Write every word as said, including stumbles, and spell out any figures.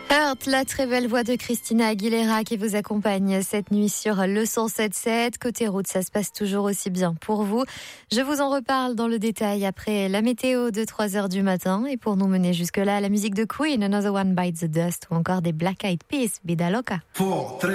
Hurt, la très belle voix de Christina Aguilera qui vous accompagne cette nuit sur le cent sept sept. Côté route, ça se passe toujours aussi bien pour vous. Je vous en reparle dans le détail après la météo de trois heures du matin. Et pour nous mener jusque-là, la musique de Queen, Another One Bites the Dust ou encore des Black Eyed Peas, Vida Loca. Four,